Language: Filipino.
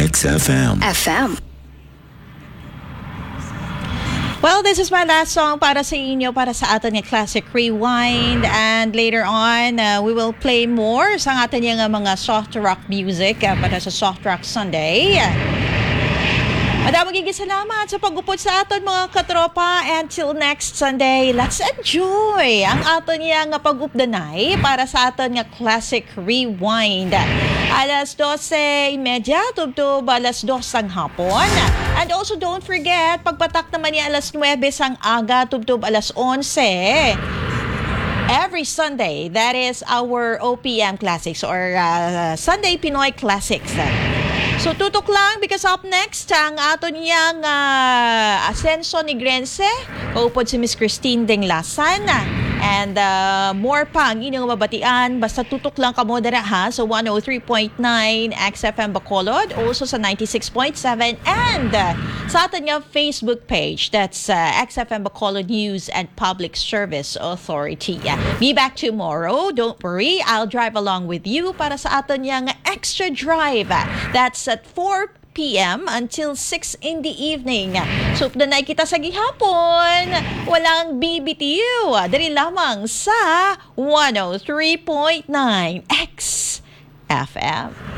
XFM. Well, this is my last song para sa inyo, para sa atin yung Classic Rewind. And later on, we will play more sa atin yung mga soft rock music para sa Soft Rock Sunday. Madaming salamat sa pag-upod sa aton mga katropa. Until next Sunday, let's enjoy ang aton yung pag-updanay para sa aton nga Classic Rewind. Alas 12:30, tubtub alas 2 sang hapon. And also don't forget, pagpatak naman niya alas 9 sang aga, tubtub alas 11. Every Sunday, that is our OPM Classics or Sunday Pinoy Classics. So tutok lang because up next ang ato niyang Ascenso Negrense, kaupod si Miss Christine Denglasan. And more pa ang inyong mabatian. Basta tutok lang kamo dara ha sa 103.9 XFM Bacolod, also sa 96.7 and sa atin nga Facebook page. That's XFM Bacolod News and Public Service Authority. Be back tomorrow. Don't worry, I'll drive along with you para sa atin nga extra drive. That's at 4 p.m. until 6 in the evening. So, na kita sa gihapon, walang BBTU. Dali lamang sa 103.9 XFM.